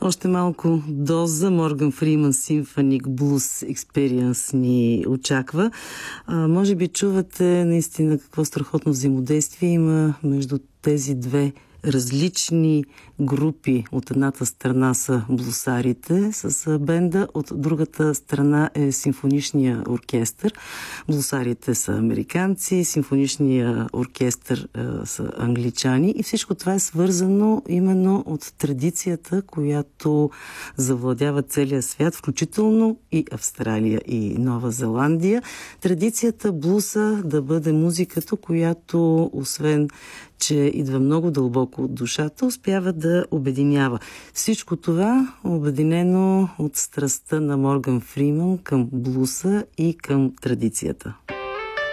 Още малко доза Морган Фриман Symphonic Blues Experience ни очаква. Може би чувате наистина какво страхотно взаимодействие има между тези две различни групи. От едната страна са блусарите с бенда, от другата страна е симфоничния оркестър. Блусарите са американци, симфоничния оркестър са англичани и всичко това е свързано именно от традицията, която завладява целия свят, включително и Австралия и Нова Зеландия. Традицията блуса да бъде музиката, която освен че идва много дълбоко от душата, успява да обединява. Всичко това обединено от страстта на Морган Фриман към блуса и към традицията.